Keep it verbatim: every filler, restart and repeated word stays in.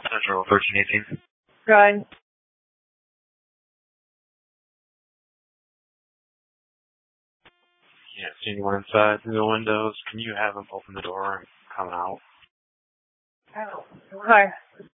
Central thirteen eighteen. Right. Yeah, see anyone inside through the windows? Can you have them open the door and come out? Hi.